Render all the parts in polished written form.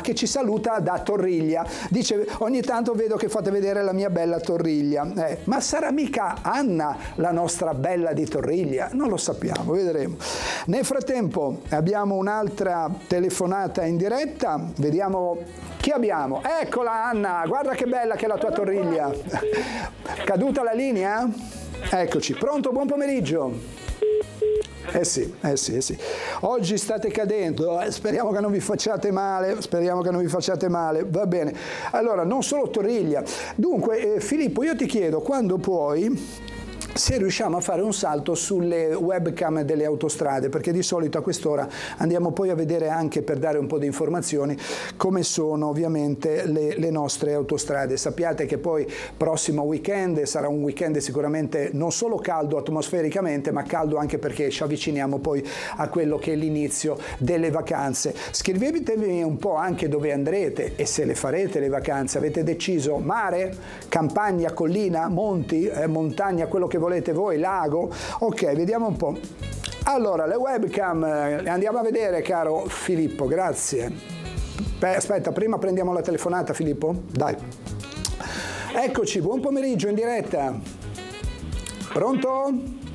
che ci saluta da Torriglia. Dice: ogni tanto vedo che fate vedere la mia bella Torriglia. Ma sarà mica Anna la nostra bella di Torriglia? Non lo sappiamo, vedremo. Nel frattempo abbiamo un'altra telefonata in diretta, vediamo chi abbiamo. Eccola Anna, guarda che bella che è la tua Torriglia. Caduta la linea? Eccoci, pronto, buon pomeriggio. Eh sì. Oggi state cadendo, speriamo che non vi facciate male, va bene. Allora, non solo Torriglia. Dunque, Filippo, io ti chiedo, quando puoi, se riusciamo a fare un salto sulle webcam delle autostrade, perché di solito a quest'ora andiamo poi a vedere, anche per dare un po' di informazioni, come sono ovviamente le nostre autostrade. Sappiate che poi prossimo weekend sarà un weekend sicuramente non solo caldo atmosfericamente, ma caldo anche perché ci avviciniamo poi a quello che è l'inizio delle vacanze. Scrivetemi un po' anche dove andrete e se le farete le vacanze. Avete deciso mare, campagna, collina, monti, montagna, quello che volete voi, lago? Ok, vediamo un po'. Allora, le webcam le andiamo a vedere, caro Filippo, grazie. Aspetta, prima prendiamo la telefonata, Filippo? Dai. Eccoci, buon pomeriggio in diretta. Pronto?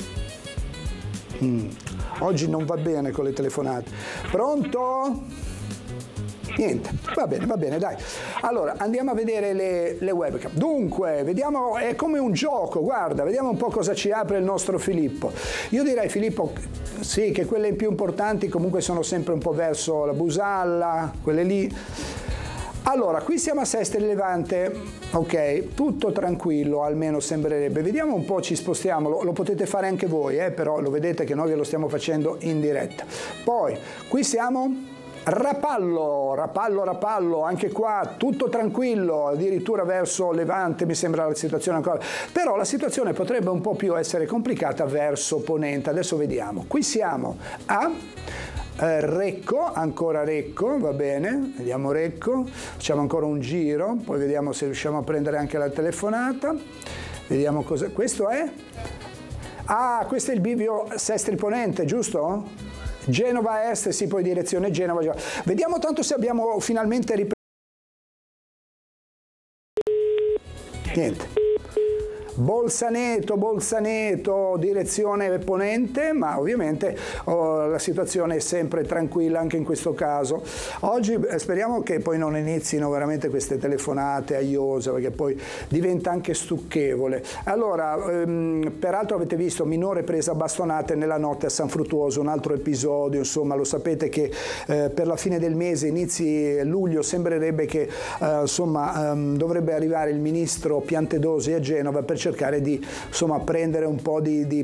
Oggi non va bene con le telefonate. Pronto? Niente, va bene, dai. Allora, andiamo a vedere le webcam. Dunque, vediamo, è come un gioco, guarda, vediamo un po' cosa ci apre il nostro Filippo. Io direi, Filippo, sì, che quelle più importanti comunque sono sempre un po' verso la Busalla, quelle lì. Allora, qui siamo a Sestri Levante, ok, tutto tranquillo, almeno sembrerebbe. Vediamo un po', ci spostiamo, lo potete fare anche voi, però lo vedete che noi ve lo stiamo facendo in diretta. Poi, qui siamo... Rapallo, anche qua tutto tranquillo, addirittura verso Levante mi sembra la situazione ancora, però la situazione potrebbe un po' più essere complicata verso Ponente. Adesso vediamo, qui siamo a Recco, ancora Recco, va bene, vediamo Recco, facciamo ancora un giro, poi vediamo se riusciamo a prendere anche la telefonata, vediamo cosa, questo è? Ah, questo è il bivio Sestri Ponente, giusto? Genova Est, sì, poi direzione Genova. Vediamo tanto se abbiamo finalmente ripreso. Niente. Bolzaneto, direzione Ponente, ma ovviamente la situazione è sempre tranquilla anche in questo caso. Oggi speriamo che poi non inizino veramente queste telefonate aiose, perché poi diventa anche stucchevole. Allora, peraltro avete visto minore presa a bastonate nella notte a San Fruttuoso, un altro episodio, insomma lo sapete che per la fine del mese, inizi luglio, sembrerebbe che dovrebbe arrivare il ministro Piantedosi a Genova per cercare di prendere un po' di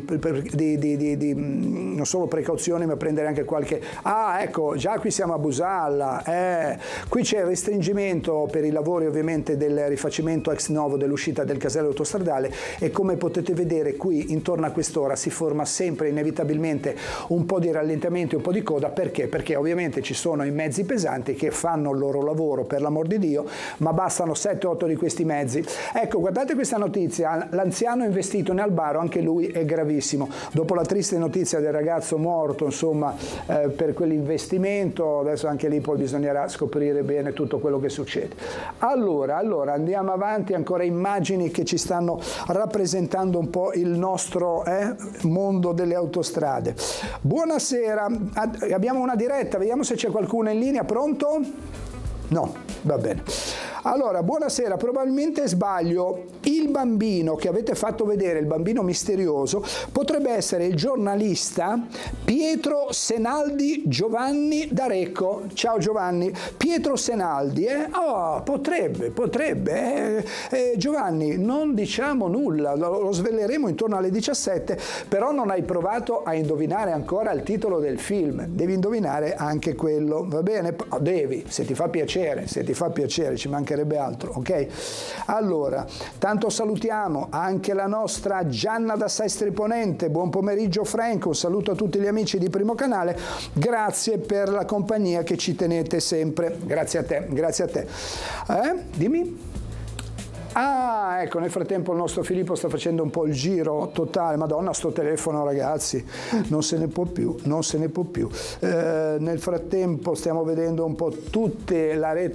non solo precauzioni, ma prendere anche qualche... Ah, ecco, già qui siamo a Busalla, qui c'è il restringimento per i lavori ovviamente del rifacimento ex novo dell'uscita del casello autostradale e come potete vedere qui intorno a quest'ora si forma sempre inevitabilmente un po' di rallentamento e un po' di coda. Perché? Perché ovviamente ci sono i mezzi pesanti che fanno il loro lavoro, per l'amor di Dio, ma bastano 7-8 di questi mezzi. Ecco, guardate questa notizia, l'anziano investito in Albaro, anche lui è gravissimo. Dopo la triste notizia del ragazzo morto, per quell'investimento, adesso anche lì poi bisognerà scoprire bene tutto quello che succede. Allora, andiamo avanti, ancora immagini che ci stanno rappresentando un po' il nostro mondo delle autostrade. Buonasera, abbiamo una diretta, vediamo se c'è qualcuno in linea, pronto? No, va bene. Allora, buonasera, probabilmente sbaglio, il bambino che avete fatto vedere, il bambino misterioso, potrebbe essere il giornalista Pietro Senaldi Giovanni da Recco. Ciao Giovanni. Pietro Senaldi, Oh, potrebbe. Giovanni, non diciamo nulla, lo sveleremo intorno alle 17, però non hai provato a indovinare ancora il titolo del film. Devi indovinare anche quello, va bene? Devi, se ti fa piacere, ci mancherebbe altro, ok? Allora, tanto salutiamo anche la nostra Gianna da Sestri Ponente, buon pomeriggio Franco, un saluto a tutti gli amici di Primo Canale, grazie per la compagnia che ci tenete sempre, grazie a te. Dimmi? Ah, ecco, nel frattempo il nostro Filippo sta facendo un po' il giro totale. Madonna, sto telefono, ragazzi, non se ne può più. Nel frattempo stiamo vedendo un po' tutte la rete